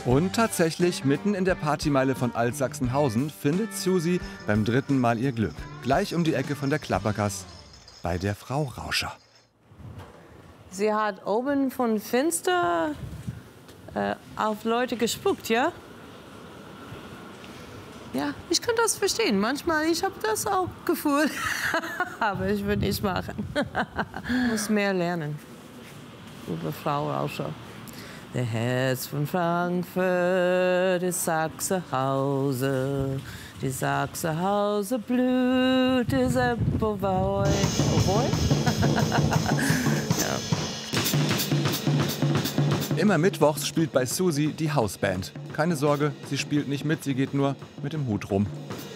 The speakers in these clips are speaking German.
Und tatsächlich, mitten in der Partymeile von Altsachsenhausen findet Susi beim 3. Mal ihr Glück. Gleich um die Ecke von der Klappergasse bei der Frau Rauscher. Sie hat oben von Fenster auf Leute gespuckt, ja? Ja, ich kann das verstehen. Manchmal, ich habe das auch gefühlt. Aber ich würde nicht machen. Ich muss mehr lernen über Frau Rauscher. Der Herz von Frankfurt ist Sachsenhause. Die Sachsenhause blüht, ist Obwohl? Ja. Immer mittwochs spielt bei Susi die Hausband. Keine Sorge, sie spielt nicht mit, sie geht nur mit dem Hut rum.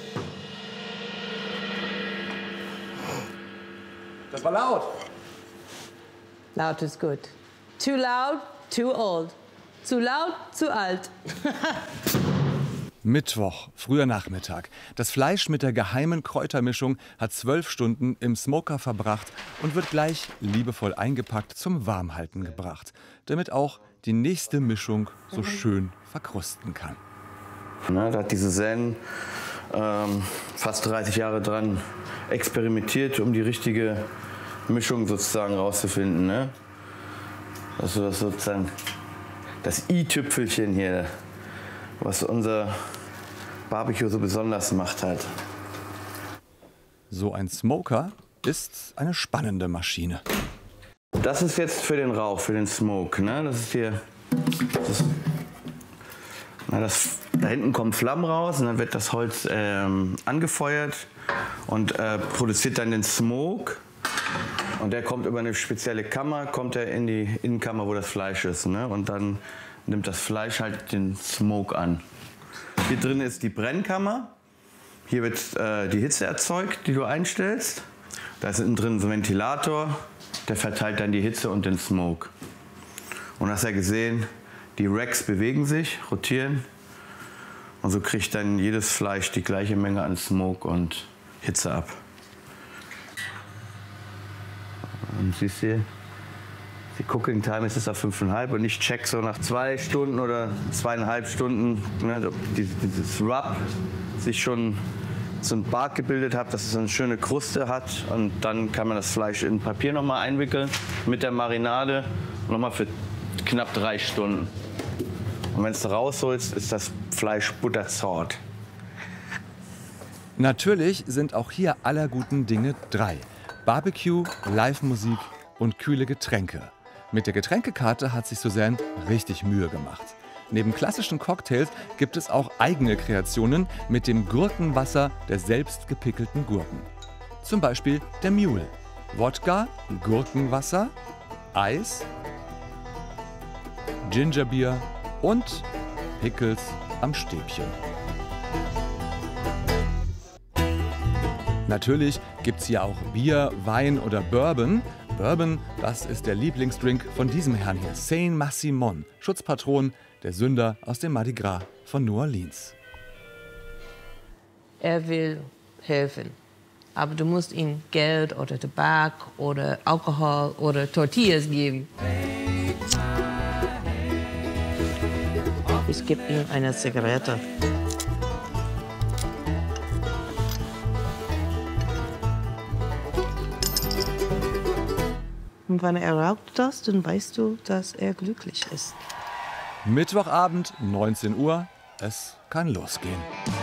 Das war laut. Laut ist gut. Too loud, too old. Zu laut, zu alt. Mittwoch, früher Nachmittag. Das Fleisch mit der geheimen Kräutermischung hat 12 Stunden im Smoker verbracht und wird gleich liebevoll eingepackt zum Warmhalten gebracht, damit auch die nächste Mischung so schön verkrusten kann. Da hat diese Zen fast 30 Jahre dran experimentiert, um die richtige Mischung sozusagen rauszufinden. Ne? Also das sozusagen das i-Tüpfelchen hier, was unser Barbecue so besonders macht halt. So ein Smoker ist eine spannende Maschine. Das ist jetzt für den Rauch, für den Smoke. Ne? Das ist hier. Da hinten kommen Flammen raus und dann wird das Holz angefeuert und produziert dann den Smoke. Und der kommt über eine spezielle Kammer, kommt er in die Innenkammer, wo das Fleisch ist. Ne? Und dann nimmt das Fleisch halt den Smoke an. Hier drin ist die Brennkammer. Hier wird die Hitze erzeugt, die du einstellst. Da ist innen drin so ein Ventilator, der verteilt dann die Hitze und den Smoke. Und hast ja gesehen, die Racks bewegen sich, rotieren. Und so kriegt dann jedes Fleisch die gleiche Menge an Smoke und Hitze ab. Und siehst du, die Cooking Time ist auf 5,5 und ich check so nach 2 Stunden oder 2,5 Stunden, ne, ob dieses Rub sich schon so ein Bart gebildet hat, dass es eine schöne Kruste hat. Und dann kann man das Fleisch in Papier noch mal einwickeln mit der Marinade noch mal für knapp 3 Stunden. Und wenn es rausholst, ist das Fleisch butterzart. Natürlich sind auch hier aller guten Dinge 3. Barbecue, Live-Musik und kühle Getränke. Mit der Getränkekarte hat sich Suzanne richtig Mühe gemacht. Neben klassischen Cocktails gibt es auch eigene Kreationen mit dem Gurkenwasser der selbst gepickelten Gurken. Zum Beispiel der Mule. Wodka, Gurkenwasser, Eis, Gingerbier und Pickles am Stäbchen. Natürlich gibt's hier auch Bier, Wein oder Bourbon. Bourbon, das ist der Lieblingsdrink von diesem Herrn hier, Saint-Maximin, Schutzpatron der Sünder aus dem Mardi Gras von New Orleans. Er will helfen, aber du musst ihm Geld oder Tabak oder Alkohol oder Tortillas geben. Ich gebe ihm eine Zigarette. Und wenn er raucht das, dann weißt du, dass er glücklich ist. Mittwochabend, 19 Uhr, es kann losgehen.